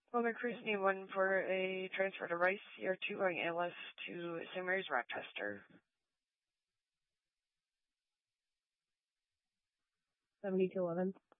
Well, McCruisey one for a transfer to Rice, CR2 going ALS to St. Mary's Rochester. 70 to 11.